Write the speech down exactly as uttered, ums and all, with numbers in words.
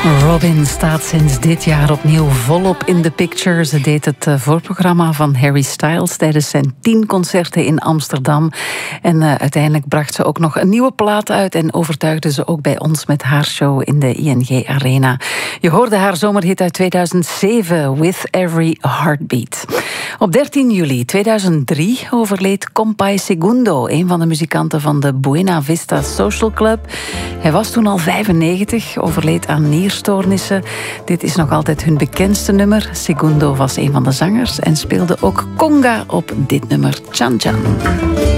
Robin staat sinds dit jaar opnieuw volop in de picture. Ze deed het voorprogramma van Harry Styles tijdens zijn tien concerten in Amsterdam. En uh, uiteindelijk bracht ze ook nog een nieuwe plaat uit en overtuigde ze ook bij ons met haar show in de I N G Arena. Je hoorde haar zomerhit uit tweeduizend zeven, With Every Heartbeat. Op dertien juli tweeduizend drie overleed Compay Segundo, een van de muzikanten van de Buena Vista Social Club. Hij was toen al vijfennegentig, overleed aan nierstoornissen. Dit is nog altijd hun bekendste nummer. Segundo was een van de zangers en speelde ook conga op dit nummer, Chan Chan.